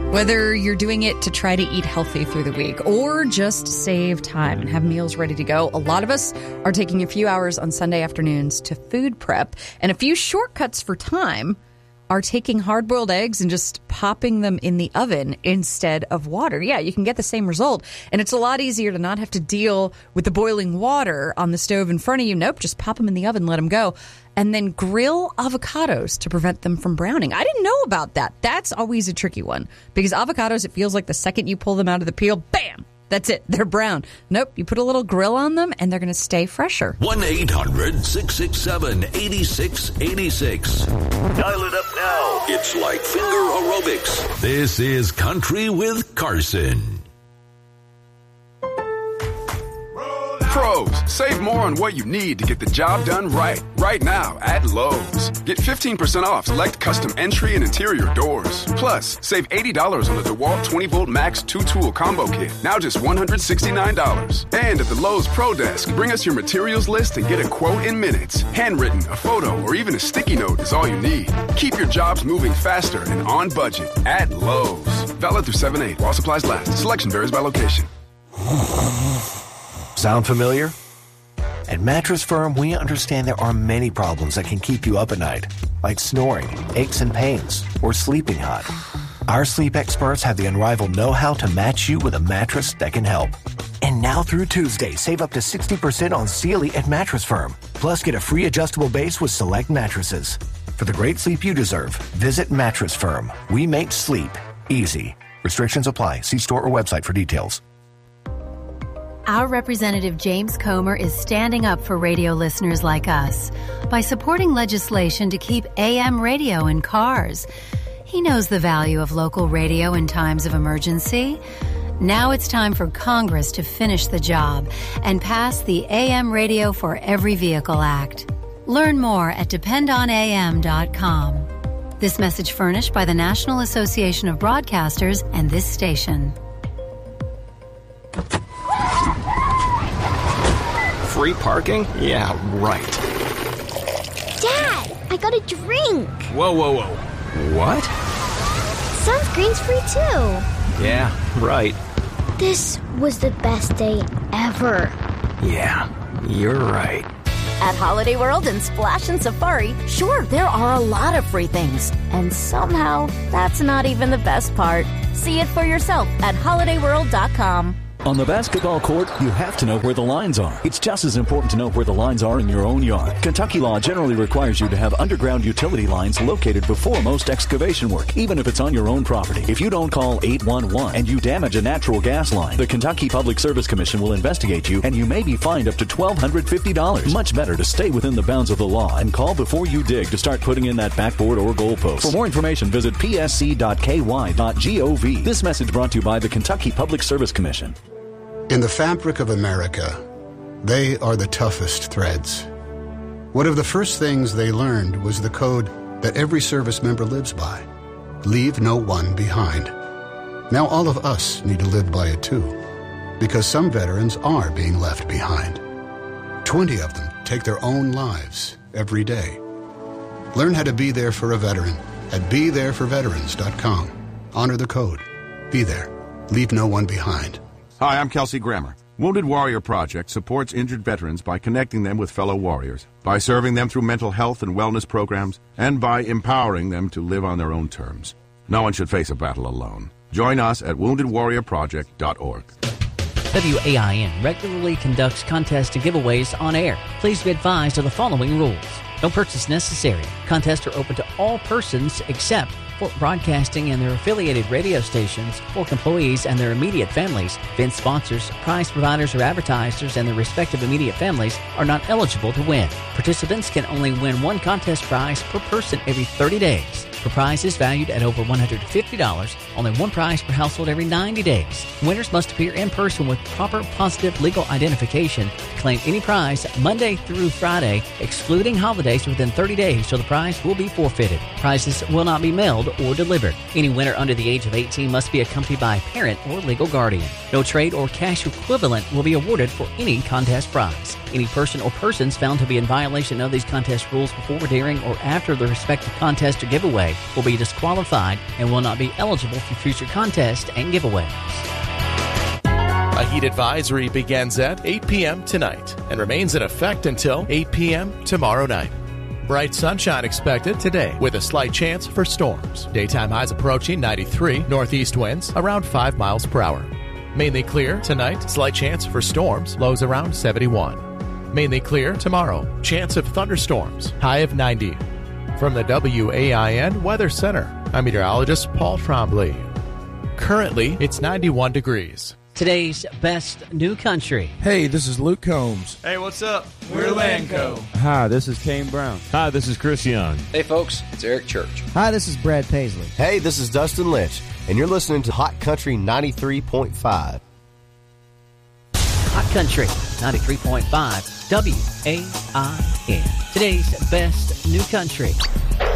Whether you're doing it to try to eat healthy through the week or just save time and have meals ready to go, a lot of us are taking a few hours on Sunday afternoons to food prep, and a few shortcuts for time are taking hard-boiled eggs and just popping them in the oven instead of water. Yeah, you can get the same result, and it's a lot easier to not have to deal with the boiling water on the stove in front of you. Nope, just pop them in the oven, let them go, and then grill avocados to prevent them from browning. I didn't know about that. That's always a tricky one, because avocados, it feels like the second you pull them out of the peel, bam! That's it. They're brown. Nope. You put a little grill on them, and they're going to stay fresher. 1-800-667-8686. Dial it up now. It's like finger aerobics. This is Country with Carson. Pros, save more on what you need to get the job done right. Right now at Lowe's. Get 15% off select custom entry and interior doors. Plus, save $80 on the DeWalt 20-volt Max 2-tool combo kit. Now just $169. And at the Lowe's Pro Desk, bring us your materials list and get a quote in minutes. Handwritten, a photo, or even a sticky note is all you need. Keep your jobs moving faster and on budget at Lowe's. Valid through 7/8 while supplies last. Selection varies by location. Sound familiar? At Mattress Firm, we understand there are many problems that can keep you up at night, like snoring, aches and pains, or sleeping hot. Our sleep experts have the unrivaled know-how to match you with a mattress that can help. And now through Tuesday, save up to 60% on Sealy at Mattress Firm. Plus, get a free adjustable base with select mattresses. For the great sleep you deserve, visit Mattress Firm. We make sleep easy. Restrictions apply. See store or website for details. Our Representative James Comer is standing up for radio listeners like us by supporting legislation to keep AM radio in cars. He knows the value of local radio in times of emergency. Now it's time for Congress to finish the job and pass the AM Radio for Every Vehicle Act. Learn more at dependonam.com. This message furnished by the National Association of Broadcasters and this station. Free parking? Yeah, right. Dad, I got a drink. Whoa. What? Sunscreen's free too. Yeah, right. This was the best day ever. Yeah, you're right. At Holiday World and Splash and Safari, sure, there are a lot of free things. And somehow, that's not even the best part. See it for yourself at holidayworld.com. On the basketball court, you have to know where the lines are. It's just as important to know where the lines are in your own yard. Kentucky law generally requires you to have underground utility lines located before most excavation work, even if it's on your own property. If you don't call 811 and you damage a natural gas line, the Kentucky Public Service Commission will investigate you, and you may be fined up to $1,250. Much better to stay within the bounds of the law and call before you dig to start putting in that backboard or goalpost. For more information, visit psc.ky.gov. This message brought to you by the Kentucky Public Service Commission. In the fabric of America, they are the toughest threads. One of the first things they learned was the code that every service member lives by. Leave no one behind. Now all of us need to live by it too, because some veterans are being left behind. 20 of them take their own lives every day. Learn how to be there for a veteran at BeThereForVeterans.com. Honor the code. Be there. Leave no one behind. Hi, I'm Kelsey Grammer. Wounded Warrior Project supports injured veterans by connecting them with fellow warriors, by serving them through mental health and wellness programs, and by empowering them to live on their own terms. No one should face a battle alone. Join us at woundedwarriorproject.org. WAIN regularly conducts contests and giveaways on air. Please be advised of the following rules. No purchase necessary. Contests are open to all persons except Fort Broadcasting and their affiliated radio stations, Fork employees and their immediate families. Event sponsors, prize providers, or advertisers and their respective immediate families are not eligible to win. Participants can only win one contest prize per person every 30 days. For prizes valued at over $150, only one prize per household every 90 days. Winners must appear in person with proper positive legal identification to claim any prize Monday through Friday, excluding holidays within 30 days, so the prize will be forfeited. Prizes will not be mailed or delivered. Any winner under the age of 18 must be accompanied by a parent or legal guardian. No trade or cash equivalent will be awarded for any contest prize. Any person or persons found to be in violation of these contest rules before, during, or after the respective contest or giveaway away will be disqualified and will not be eligible for future contests and giveaways. A heat advisory begins at 8 p.m. tonight and remains in effect until 8 p.m. tomorrow night. Bright sunshine expected today with a slight chance for storms. Daytime highs approaching 93, northeast winds around 5 miles per hour. Mainly clear tonight, slight chance for storms, lows around 71. Mainly clear tomorrow, chance of thunderstorms, high of 90. From the WAIN Weather Center, I'm meteorologist Paul Trombley. Currently, it's 91 degrees. Today's best new country. Hey, this is Luke Combs. Hey, what's up? We're Lanco. Hi, this is Kane Brown. Hi, this is Chris Young. Hey, folks, it's Eric Church. Hi, this is Brad Paisley. Hey, this is Dustin Lynch, and you're listening to Hot Country 93.5. Hot Country 93.5 WAIN. Today's best new country.